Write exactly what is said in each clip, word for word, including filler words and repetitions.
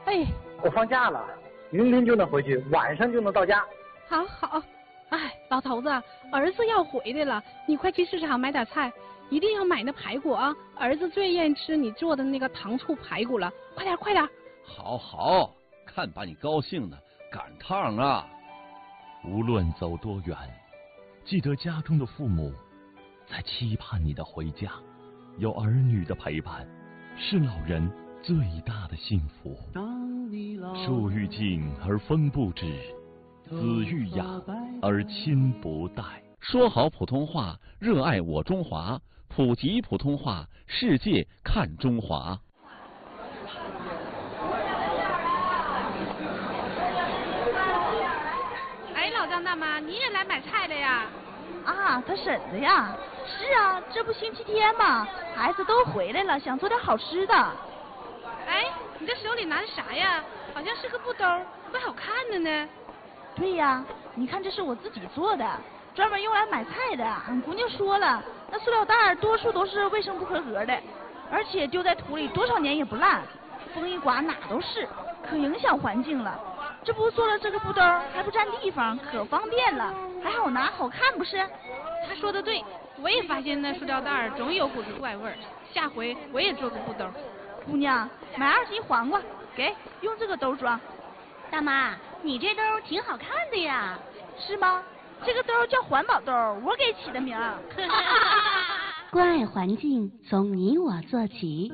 哎， 我放假了，明天就能回去，晚上就能到家。 好好。哎，老头子，儿子要回来了，你快去市场买点菜，一定要买那排骨啊！儿子最愿意吃你做的那个糖醋排骨了，快点快点！ 好好，看把你高兴的，赶趟啊！ 无论走多远，记得家中的父母在期盼你的回家，有儿女的陪伴，是老人最大的幸福。树欲静而风不止，子欲养而亲不待。 说好普通话，热爱我中华，普及普通话，世界看中华。 哎，老张大妈，你也来买菜了呀？ 啊，他婶子呀。是啊，这不星期天嘛，孩子都回来了，想做点好吃的。 哎，你这手里拿的啥呀？好像是个布兜，怪好看的呢。 对呀，你看这是我自己做的，专门用来买菜的。俺姑娘说了，那塑料袋多数都是卫生不合格的，而且丢在土里多少年也不烂，风一刮哪都是，可影响环境了。这不做了这个布兜，还不占地方，可方便了，还好拿，好看不是？ 他说的对，我也发现那塑料袋总有股子怪味儿，下回我也做个布兜。 姑娘，买二斤黄瓜，给，用这个兜装。 大妈，你这兜挺好看的呀。 是吗？这个兜叫环保兜，我给起的名儿。 关爱环境，从你我做起。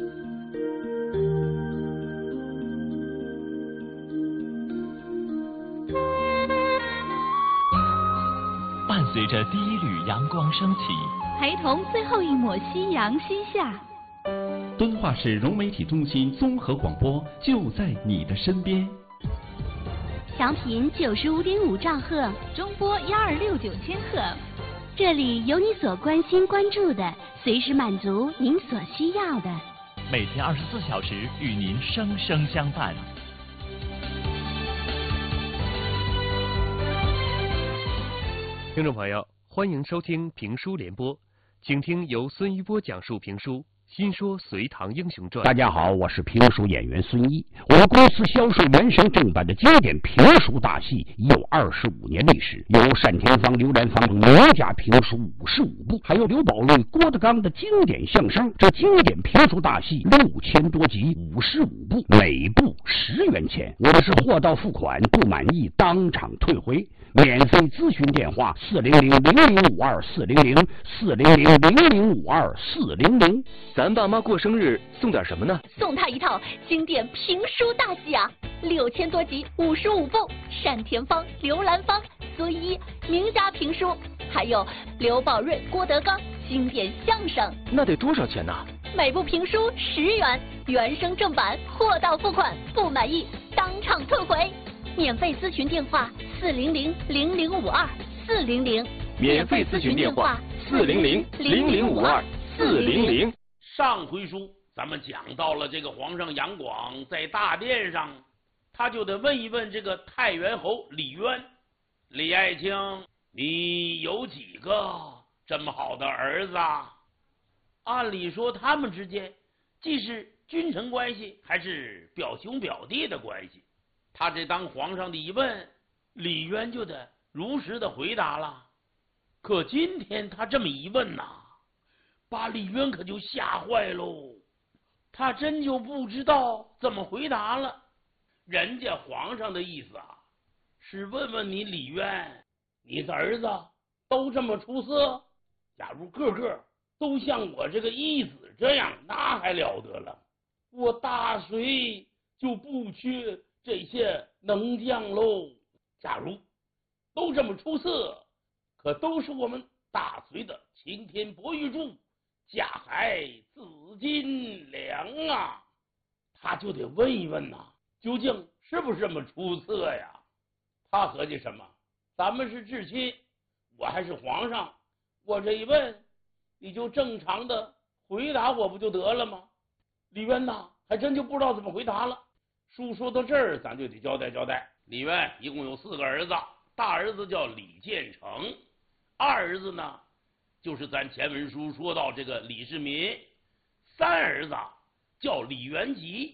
伴随着第一缕阳光升起， 陪同最后一抹夕阳西下。 敦化市融媒体中心综合广播就在你的身边。 调频九十五点五兆赫， 中波幺二六九千赫。 这里有你所关心关注的，随时满足您所需要的。 每天二十四小时与您生生相伴。 听众朋友，欢迎收听评书联播，请听由孙一波讲述评书。新说《隋唐英雄传》。 大家好，我是评书演员孙一。我们公司销售原声正版的经典评书大戏已有二十五年历史，有单田芳、刘兰芳名家评书五十五部，还有刘宝瑞、郭德纲的经典相声。这经典评书大戏六千多集，五十五部，每部十元钱。我们是货到付款，不满意当场退回。免费咨询电话：四零零零零五二四零零四零零零零五二四零零。 咱爸妈过生日送点什么呢？ 送他一套经典评书大戏啊，六千多集，五十五部，单田芳、刘兰芳、孙一名家评书，还有刘宝瑞、郭德纲经典相声。 那得多少钱呢？ 每部评书十元，原声正版，货到付款，不满意当场退回。免费咨询电话：四零零零零五二四零零。 免费咨询电话：四零零零零五二四零零。 上回书咱们讲到了这个皇上杨广在大殿上，他就得问一问这个太原侯李渊，李爱卿，你有几个这么好的儿子啊？按理说他们之间既是君臣关系，还是表兄表弟的关系。他这当皇上的一问，李渊就得如实的回答了。可今天他这么一问呐，把李渊可就吓坏喽，他真就不知道怎么回答了。人家皇上的意思啊，是问问你李渊，你的儿子都这么出色，假如个个都像我这个义子这样，那还了得了，我大隋就不缺这些能将喽。假如都这么出色，可都是我们大隋的擎天博玉柱，架海紫金梁啊，他就得问一问呐、啊，究竟是不是这么出色呀？他合计什么？咱们是至亲，我还是皇上，我这一问，你就正常的回答我不就得了吗？李渊呐，还真就不知道怎么回答了。书说到这儿，咱就得交代交代。李渊一共有四个儿子，大儿子叫李建成，二儿子呢就是咱前文书说到这个李世民，三儿子叫李元吉，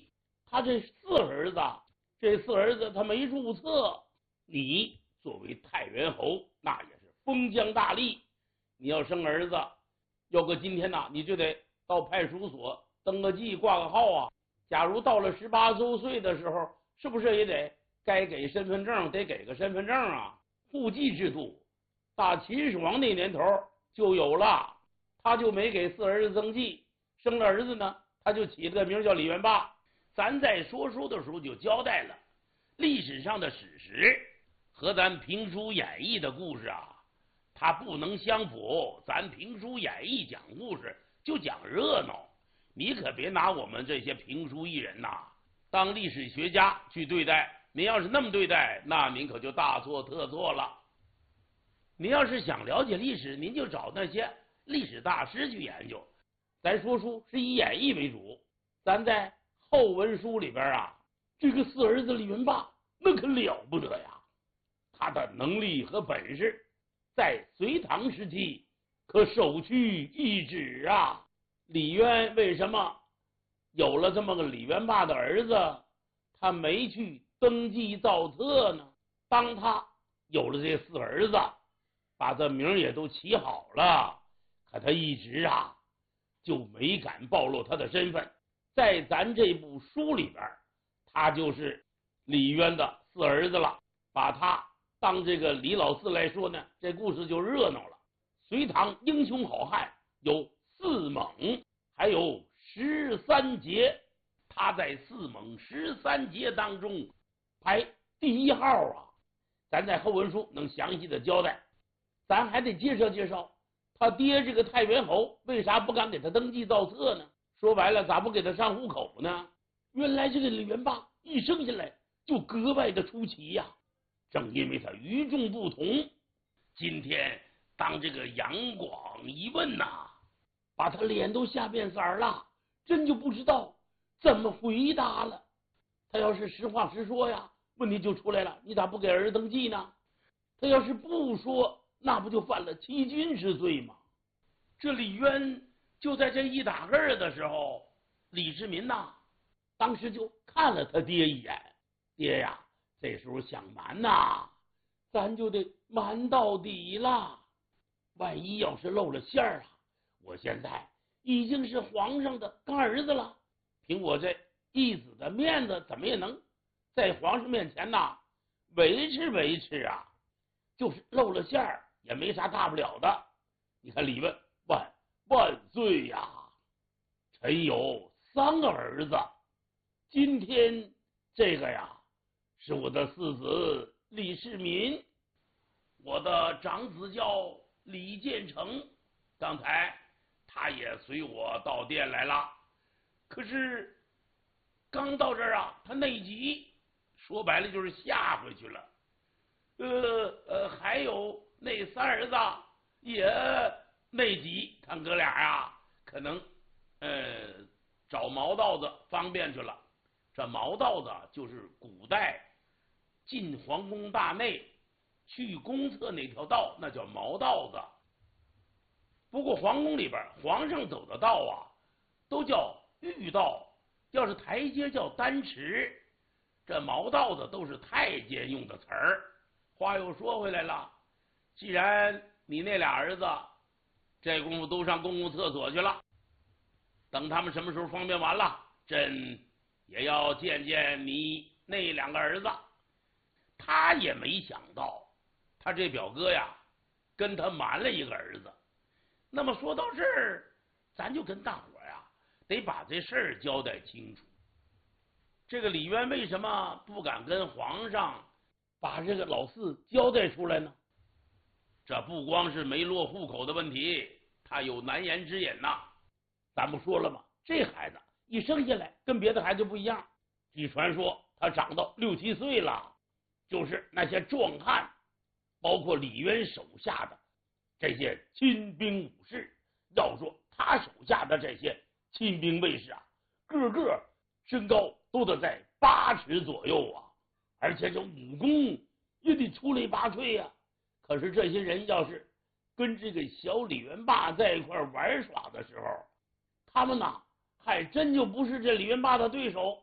他这四儿子，这四儿子他没注册，你作为太原侯，那也是封疆大吏，你要生儿子，要搁今天呐，你就得到派出所登个记，挂个号啊。假如到了十八周岁的时候，是不是也得该给身份证，得给个身份证啊？户籍制度，大秦始皇那年头就有了，他就没给四儿子登记，生了儿子呢，他就起了个名叫李元霸。咱在说书的时候就交代了，历史上的史实和咱评书演绎的故事啊，它不能相符。咱评书演绎讲故事就讲热闹，你可别拿我们这些评书艺人呐当历史学家去对待。您要是那么对待，那您可就大错特错了。您要是想了解历史，您就找那些历史大师去研究。咱说书是以演绎为主，咱在后文书里边啊，这个四儿子李元霸那可了不得呀，他的能力和本事在隋唐时期可首屈一指啊。李渊为什么有了这么个李元霸的儿子，他没去登记造册呢？当他有了这四儿子，把这名也都起好了，可他一直啊就没敢暴露他的身份。在咱这部书里边，他就是李渊的四儿子了。把他当这个李老四来说呢，这故事就热闹了。隋唐英雄好汉有四猛，还有十三杰，他在四猛十三杰当中排第一号啊。咱在后文书能详细的交代。咱还得介绍介绍他爹这个太原侯为啥不敢给他登记造册呢？说白了，咋不给他上户口呢？原来这个李元霸一生下来就格外的出奇呀、啊，正因为他与众不同，今天当这个杨广一问呐、啊，把他脸都吓变色了，真就不知道怎么回答了。他要是实话实说呀，问题就出来了，你咋不给儿子登记呢？他要是不说，那不就犯了欺君之罪吗？这李渊就在这一打个的时候，李世民呐，当时就看了他爹一眼。爹呀，这时候想瞒呐，咱就得瞒到底了。万一要是露了馅儿啊，我现在已经是皇上的干儿子了，凭我这义子的面子，怎么也能在皇上面前呐维持维持啊。就是露了馅儿也没啥大不了的。你看李问万万岁呀！臣有三个儿子，今天这个呀是我的四子李世民，我的长子叫李建成，刚才他也随我到店来了，可是刚到这儿啊，他内急，说白了就是下回去了。呃呃，还有那三儿子也内急，看哥俩啊，可能呃找毛道子方便去了。这毛道子就是古代进皇宫大内去公厕那条道，那叫毛道子。不过皇宫里边皇上走的道啊，都叫御道，要是台阶叫丹池，这毛道子都是太监用的词儿。话又说回来了，既然你那俩儿子这功夫都上公共厕所去了，等他们什么时候方便完了，朕也要见见你那两个儿子。他也没想到他这表哥呀跟他瞒了一个儿子。那么说到这儿，咱就跟大伙呀得把这事儿交代清楚。这个李渊为什么不敢跟皇上把这个老四交代出来呢？这不光是没落户口的问题，他有难言之隐呐。咱不说了吗？这孩子一生下来跟别的孩子不一样，据传说他长到六七岁了，就是那些壮汉，包括李渊手下的这些亲兵武士，要说他手下的这些亲兵卫士啊，个个身高都得在八尺左右啊，而且这武功也得出类拔萃呀、啊。可是这些人要是跟这个小李元霸在一块玩耍的时候，他们呐还真就不是这李元霸的对手。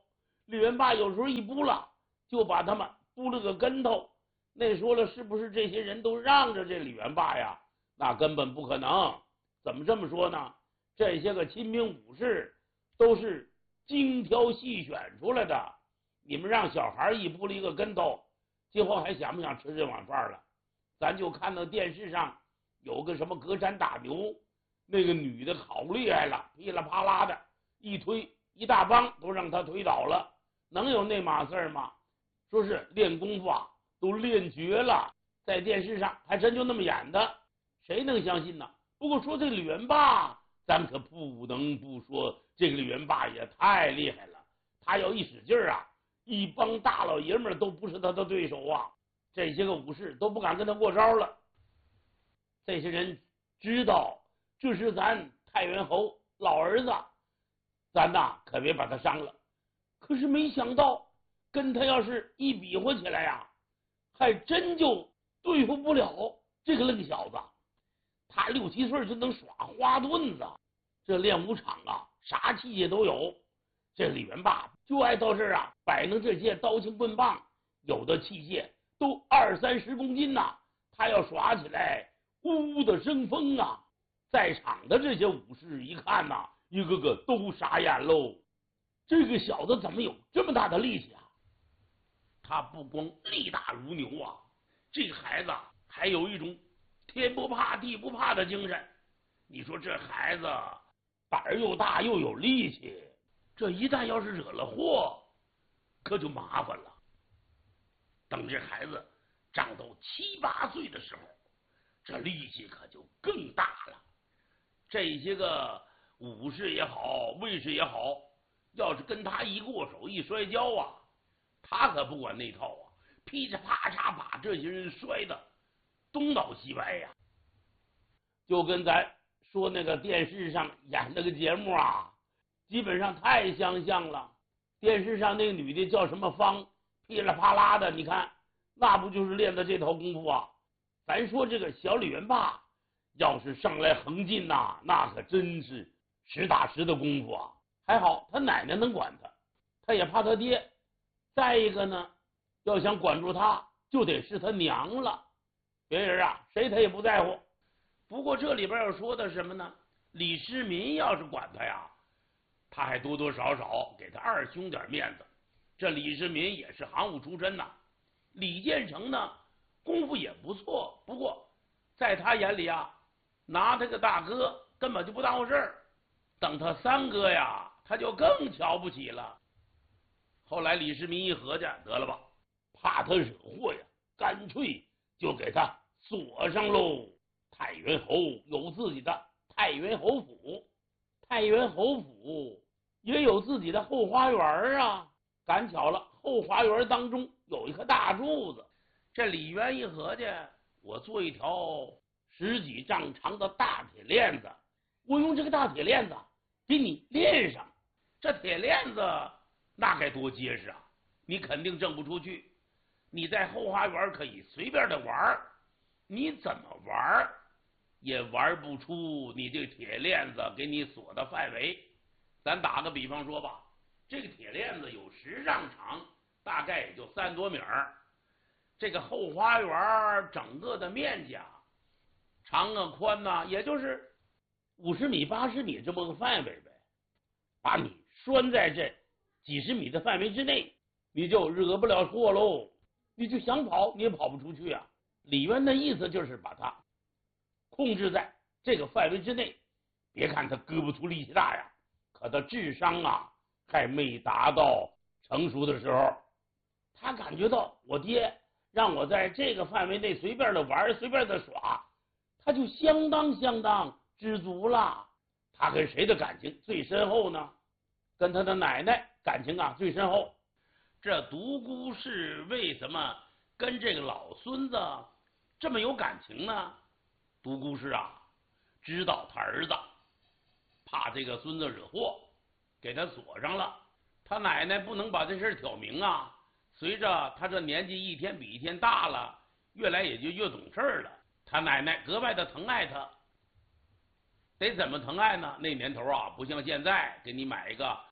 李元霸有时候一扑了，就把他们扑了个跟头。那说了，是不是这些人都让着这李元霸呀？那根本不可能。怎么这么说呢？这些个亲兵武士都是精挑细选出来的。你们让小孩一扑了一个跟头，今后还想不想吃这碗饭了？咱就看到电视上有个什么隔山打牛，那个女的好厉害了，噼里啪啦的一推，一大帮都让她推倒了，能有那码事吗？说是练功夫啊，都练绝了，在电视上还真就那么演的，谁能相信呢？不过说这李元霸，咱可不能不说，这个李元霸也太厉害了。他要一使劲儿啊，一帮大老爷们儿都不是他的对手啊，这些个武士都不敢跟他过招了。这些人知道这是咱太原侯老儿子，咱呐可别把他伤了。可是没想到跟他要是一比划起来呀，还真就对付不了这个愣小子。他六七岁就能耍花盾子，这练武场啊，啥器械都有。这李元霸就爱到这儿啊，摆弄这些刀枪棍棒，有的器械都二三十公斤呐、啊，他要耍起来，呜呜的生风啊！在场的这些武士一看呐、啊，一个个都傻眼喽。这个小子怎么有这么大的力气啊？他不光力大如牛啊，这孩子还有一种天不怕地不怕的精神。你说这孩子胆儿又大又有力气，这一旦要是惹了祸，可就麻烦了。等这孩子长到七八岁的时候，这力气可就更大了。这些个武士也好，卫士也好，要是跟他一过手一摔跤啊，他可不管那套啊，噼里啪嚓把这些人摔得东倒西歪呀。就跟咱说那个电视上演那个节目啊，基本上太相像了。电视上那个女的叫什么芳，噼里啪啦的，你看那不就是练的这套功夫啊？咱说这个小李元霸要是上来横进呐、啊，那可真是实打实的功夫啊。还好他奶奶能管他，他也怕他爹。再一个呢，要想管住他，就得是他娘了。别人啊，谁他也不在乎。不过这里边要说的什么呢？李世民要是管他呀，他还多多少少给他二兄点面子。这李世民也是行伍出身呐。李建成呢，功夫也不错，不过在他眼里啊，拿他个大哥根本就不当回事儿。等他三哥呀，他就更瞧不起了。后来李世民一合计，得了吧，怕他惹祸呀，干脆就给他锁上喽。太原侯有自己的太原侯府，太原侯府也有自己的后花园啊。赶巧了，后花园当中有一棵大柱子。这李渊一合计，我做一条十几丈长的大铁链子，我用这个大铁链子给你链上。这铁链子那该多结实啊！你肯定挣不出去。你在后花园可以随便的玩，你怎么玩也玩不出你这个铁链子给你锁的范围。咱打个比方说吧，这个铁链子有十丈长，大概也就三多米儿。这个后花园整个的面积啊，长啊宽呐、啊，也就是五十米八十米这么个范围呗。把你拴在这几十米的范围之内，你就惹不了祸喽。你就想跑你也跑不出去啊。李渊的意思就是把他控制在这个范围之内。别看他胳膊粗力气大呀，可他智商啊还没达到成熟的时候。他感觉到我爹让我在这个范围内随便的玩，随便的耍，他就相当相当知足了。他跟谁的感情最深厚呢？跟他的奶奶感情啊最深厚。这独孤氏为什么跟这个老孙子这么有感情呢？独孤氏啊知道他儿子怕这个孙子惹祸，给他锁上了。他奶奶不能把这事挑明啊。随着他这年纪一天比一天大了，越来也就越懂事了。他奶奶格外的疼爱他。得怎么疼爱呢？那年头啊，不像现在给你买一个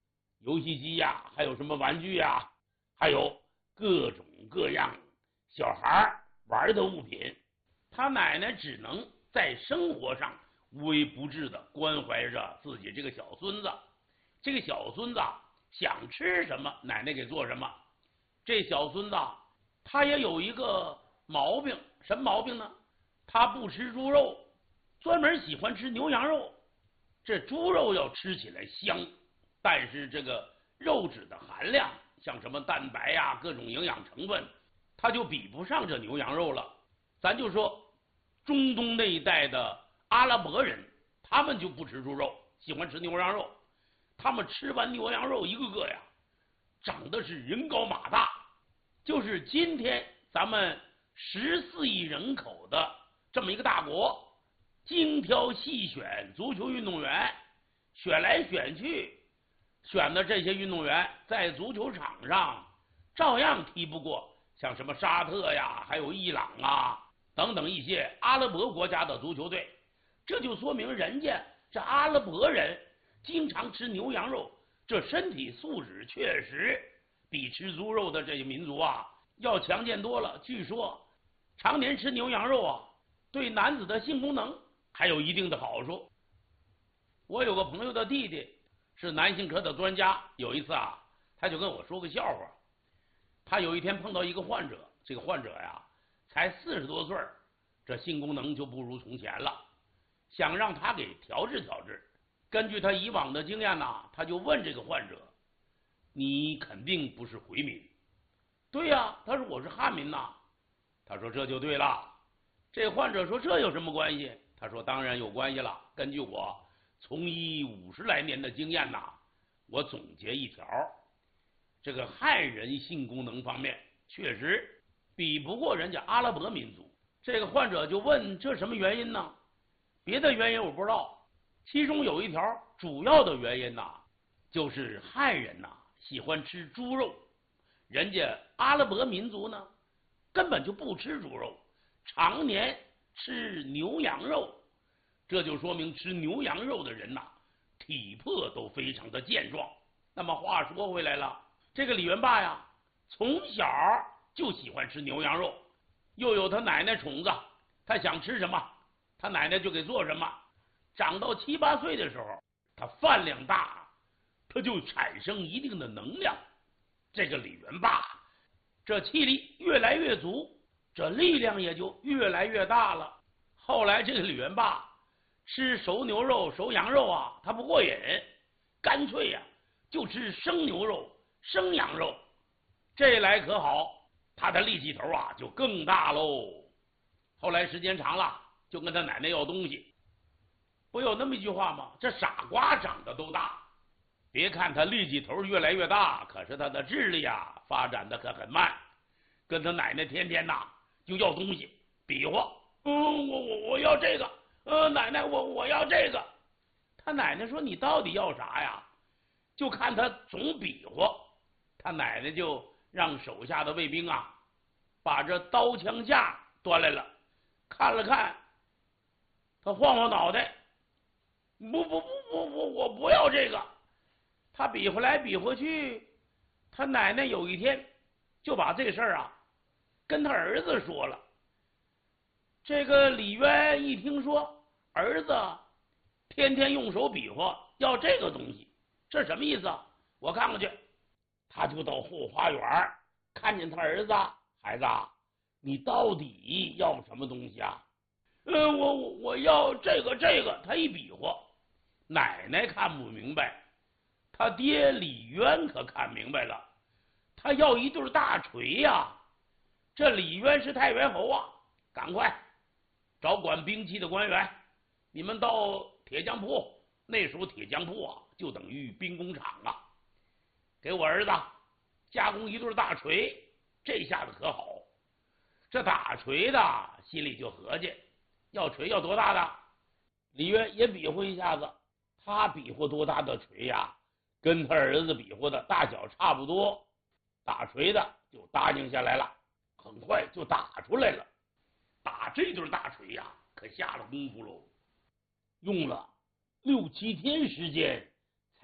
游戏机呀，还有什么玩具呀，还有各种各样小孩玩的物品。他奶奶只能在生活上无微不至的关怀着自己这个小孙子。这个小孙子想吃什么，奶奶给做什么。这小孙子他也有一个毛病，什么毛病呢？他不吃猪肉，专门喜欢吃牛羊肉。这猪肉要吃起来香，但是这个肉质的含量，像什么蛋白呀、各种营养成分，它就比不上这牛羊肉了。咱就说中东那一带的阿拉伯人，他们就不吃猪肉，喜欢吃牛羊肉。他们吃完牛羊肉，一个个呀长得是人高马大。就是今天咱们十四亿人口的这么一个大国，精挑细选足球运动员，选来选去，选的这些运动员在足球场上照样踢不过像什么沙特呀，还有伊朗啊等等一些阿拉伯国家的足球队。这就说明人家这阿拉伯人经常吃牛羊肉，这身体素质确实比吃猪肉的这些民族啊要强健多了。据说常年吃牛羊肉啊，对男子的性功能还有一定的好处。我有个朋友的弟弟是男性科的专家，有一次啊，他就跟我说个笑话。他有一天碰到一个患者，这个患者呀才四十多岁，这性功能就不如从前了，想让他给调治调治。根据他以往的经验呢，他就问这个患者：“你肯定不是回民？”“对呀。”他说：“我是汉民呐。”他说：“这就对了。”这患者说：“这有什么关系？”他说：“当然有关系了。根据我从医五十来年的经验呐，我总结一条，这个汉人性功能方面确实比不过人家阿拉伯民族。”这个患者就问：“这什么原因呢？”别的原因我不知道，其中有一条主要的原因呐，就是汉人呐喜欢吃猪肉，人家阿拉伯民族呢根本就不吃猪肉，常年吃牛羊肉。这就说明吃牛羊肉的人呐体魄都非常的健壮。那么话说回来了，这个李元霸呀从小就喜欢吃牛羊肉，又有他奶奶宠着，他想吃什么他奶奶就给做什么。长到七八岁的时候，他饭量大，他就产生一定的能量。这个李元霸这气力越来越足，这力量也就越来越大了。后来这个李元霸吃熟牛肉熟羊肉啊他不过瘾，干脆呀、啊、就吃生牛肉生羊肉。这来可好，他的力气头啊就更大喽。后来时间长了，就跟他奶奶要东西。不有那么一句话吗？这傻瓜长得都大。别看他力气头越来越大，可是他的智力啊发展的可很慢。跟他奶奶天天呐就要东西，比划，嗯，我我我要这个，呃，奶奶我我要这个。他奶奶说：“你到底要啥呀？”就看他总比划，他奶奶就让手下的卫兵啊把这刀枪架端来了，看了看，他晃晃脑袋，不不不不不，我不要这个。他比划来比划去，他奶奶有一天就把这事儿啊跟他儿子说了。这个李渊一听说儿子天天用手比划要这个东西，这什么意思啊？我看看去。他就到后花园看见他儿子：“孩子，你到底要什么东西啊？”“呃，我我我要这个这个。”他一比划，奶奶看不明白，他爹李渊可看明白了，他要一对大锤呀、啊！这李渊是太原侯啊，赶快找管兵器的官员，你们到铁匠铺，那时候铁匠铺啊就等于兵工厂啊，给我儿子加工一对大锤。这下子可好，这打锤的心里就合计，要锤要多大的？李渊也比划一下子，他比划多大的锤呀、啊？跟他儿子比划的大小差不多。打锤的就答应下来了，很快就打出来了。打这对大锤呀、啊，可下了功夫喽，用了六七天时间才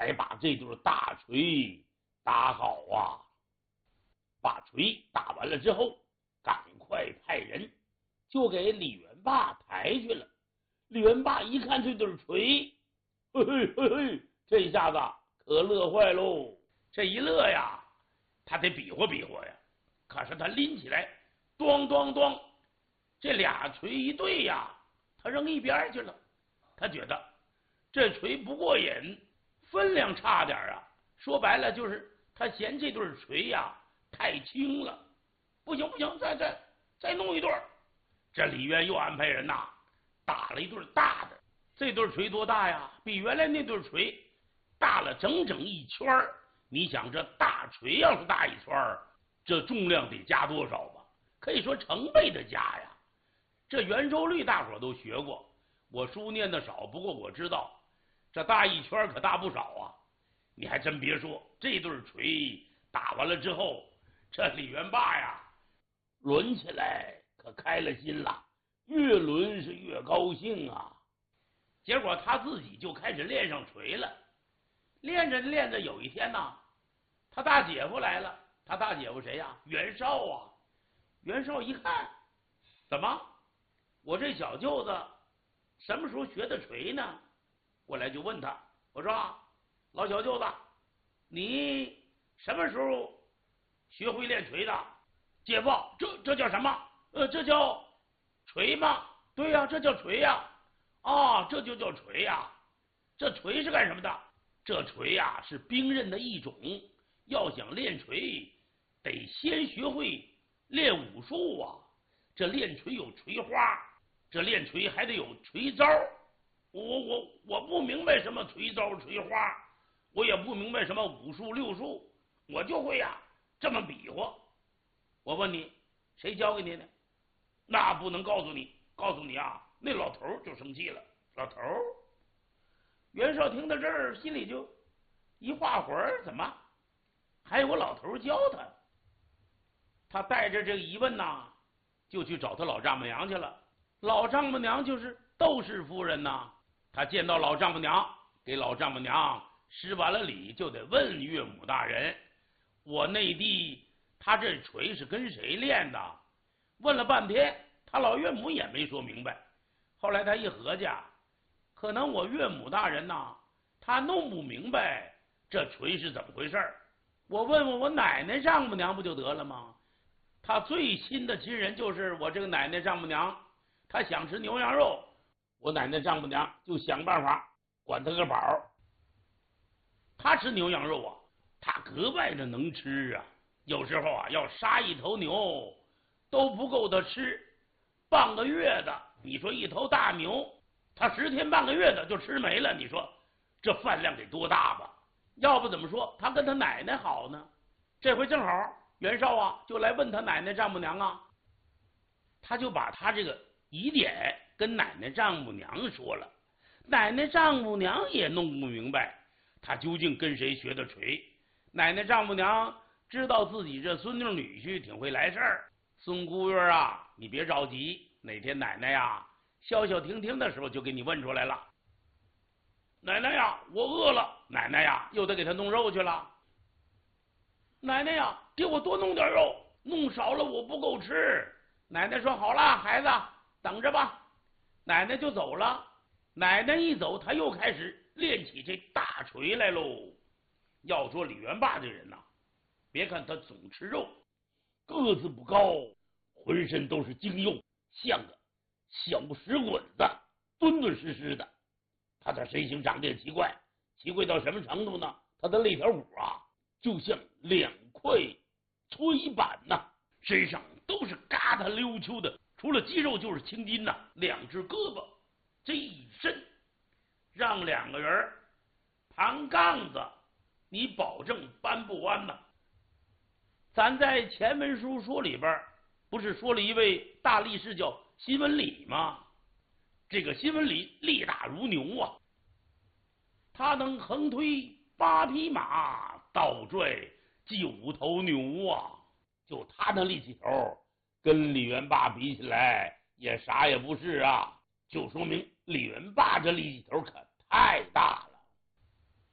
才把这对大锤打好啊。把锤打完了之后，赶快派人就给李元霸抬去了。李元霸一看这对锤，嘿嘿嘿嘿，这一下子可乐坏喽。这一乐呀，他得比划比划呀。可是他拎起来，咣咣咣，这俩锤一对呀，他扔一边去了。他觉得这锤不过瘾，分量差点啊。说白了就是他嫌这对锤呀太轻了。不行不行，再再再弄一对。这李渊又安排人呐，打了一对大的。这对锤多大呀？比原来那对锤大了整整一圈。你想这大锤要是大一圈，这重量得加多少吧？可以说成倍的加呀。这圆周率大伙都学过，我书念的少，不过我知道这大一圈可大不少啊。你还真别说，这对锤打完了之后，这李元霸呀抡起来可开了心了，越抡是越高兴啊。结果他自己就开始练上锤了。练着练着，有一天呢，他大姐夫来了。他大姐夫谁呀？袁绍啊。袁绍一看，怎么我这小舅子什么时候学的锤呢？过来就问他，我说老小舅子，你什么时候学会练锤的？姐夫，这这叫什么？呃，这叫锤吗？对呀、啊，这叫锤呀、啊。啊，这就叫锤呀、啊。这锤是干什么的？这锤呀、啊、是兵刃的一种。要想练锤，得先学会练武术啊。这练锤有锤花，这练锤还得有锤招。我我我不明白什么锤招锤花，我也不明白什么五术六术，我就会呀、啊、这么比划。我问你，谁教给你的？那不能告诉你，告诉你啊，那老头就生气了。老头，袁绍听到这儿，心里就一画魂儿，怎么还有我老头教他？他带着这个疑问呐，就去找他老丈母娘去了。老丈母娘就是窦氏夫人呐。他见到老丈母娘，给老丈母娘施完了礼，就得问岳母大人，我内弟他这锤是跟谁练的？问了半天，他老岳母也没说明白。后来他一合计，可能我岳母大人呐，他弄不明白这锤是怎么回事。我问问我奶奶丈母娘不就得了吗？他最亲的亲人就是我这个奶奶丈母娘，他想吃牛羊肉，我奶奶丈母娘就想办法管他个饱。他吃牛羊肉啊，他格外的能吃啊。有时候啊，要杀一头牛都不够他吃半个月的。你说一头大牛，他十天半个月的就吃没了，你说这饭量得多大吧？要不怎么说他跟他奶奶好呢？这回正好袁绍啊就来问他奶奶丈母娘啊，他就把他这个疑点跟奶奶丈母娘说了。奶奶丈母娘也弄不明白他究竟跟谁学的锤。奶奶丈母娘知道自己这孙女女婿挺会来事儿，孙姑爷啊，你别着急，哪天奶奶呀消消停停的时候就给你问出来了。奶奶呀，我饿了。奶奶呀，又得给他弄肉去了。奶奶呀，给我多弄点肉，弄少了我不够吃。奶奶说好了，孩子等着吧。奶奶就走了。奶奶一走，他又开始练起这大锤来喽。要说李元霸这人呐、啊，别看他总吃肉，个子不高，浑身都是精肉，像个小石滚子，敦敦实实的。他的身形长得也奇怪，奇怪到什么程度呢？他的肋条骨啊，就像两块炊板呐、啊，身上都是嘎达溜秋的，除了肌肉就是青筋呐、啊。两只胳膊，这一身，让两个人盘杠子，你保证搬不弯呐。咱在前文书说里边，不是说了一位大力士叫辛文礼吗？这个辛文礼力大如牛啊，他能横推八匹马，倒拽九头牛啊！就他那力气头，跟李元霸比起来也啥也不是啊！就说明李元霸这力气头可太大了。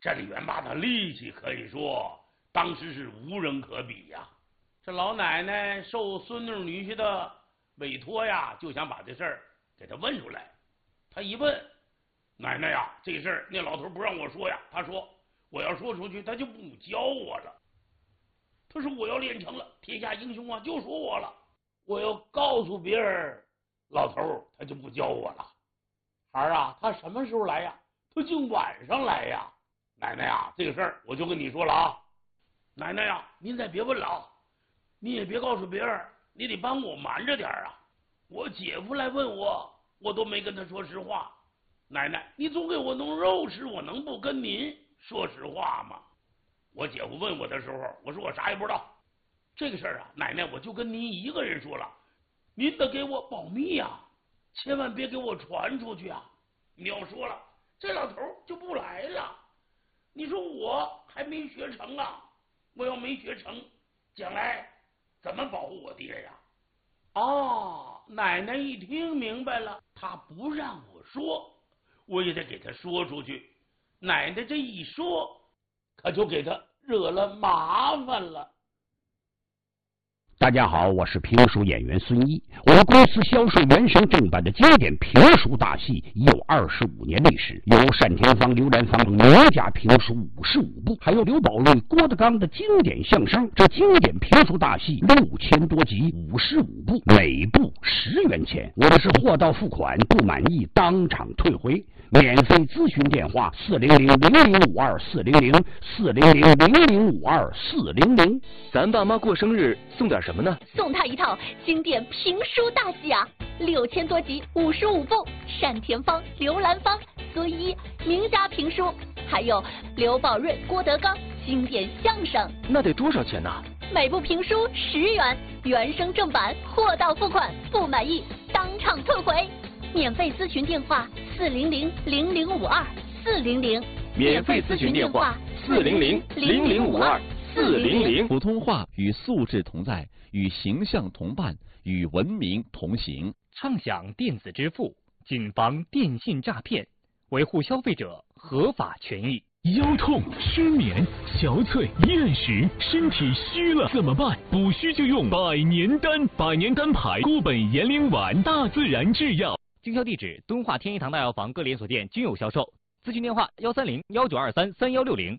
这李元霸的力气可以说当时是无人可比呀。这老奶奶受孙女女婿的委托呀，就想把这事儿给他问出来。他一问，奶奶呀，这事儿那老头不让我说呀，他说我要说出去，他就不教我了。他说我要练成了，天下英雄啊就说我了。我要告诉别人，老头他就不教我了。孩儿啊，他什么时候来呀？他竟晚上来呀。奶奶呀，这个事儿我就跟你说了啊。奶奶呀，您再别问了啊。你也别告诉别人，你得帮我瞒着点啊！我姐夫来问我，我都没跟他说实话。奶奶，你总给我弄肉吃，我能不跟您说实话吗？我姐夫问我的时候，我说我啥也不知道。这个事儿啊，奶奶我就跟您一个人说了，您得给我保密呀、啊，千万别给我传出去啊！你要说了，这老头就不来了。你说我还没学成啊，我要没学成，将来怎么保护我爹呀？哦，奶奶一听明白了，他不让我说，我也得给他说出去。奶奶这一说，可就给他惹了麻烦了。 大家好，我是评书演员孙一。我们公司销售原声正版的经典评书大戏已有二十五年历史，有单田芳、刘兰芳名家评书五十五部，还有刘宝瑞、郭德纲的经典相声。这经典评书大戏六千多集，五十五部，每部十元钱。我的是货到付款，不满意当场退回。免费咨询电话：四零零零零五二四零零四零零零零五二四零零。 咱爸妈过生日送点什么呢？ 送他一套经典评书大戏啊，六千多集，五十五部，单田芳、刘兰芳、孙一名家评书，还有刘宝瑞、郭德纲经典相声。 那得多少钱呢？ 每部评书十元，原声正版，货到付款，不满意当场退回。免费咨询电话：四零零零零五二四零零。 免费咨询电话：四零零零零五二四零零。 普通话与素质同在，与形象同伴，与文明同行。 畅享电子支付，谨防电信诈骗，维护消费者合法权益。 腰痛、失眠、小腿、厌食，身体虚了怎么办？补虚就用百年丹，百年丹牌固本延龄丸，大自然制药。 经销地址：敦化天一堂大药房各连锁店均有销售。咨询电话：幺三零幺九二三三幺六零。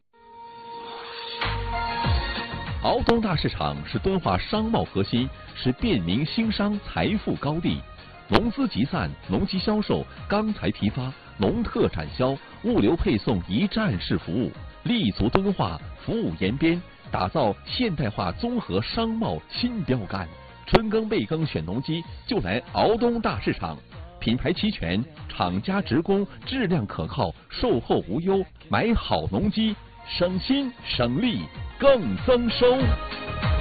敖东大市场是敦化商贸核心，是便民兴商财富高地。农资集散、农机销售、钢材批发、农特产销、物流配送一站式服务，立足敦化，服务延边，打造现代化综合商贸新标杆。春耕备耕选农机，就来敖东大市场。品牌齐全，厂家直供，质量可靠，售后无忧，买好农机，省心省力更增收。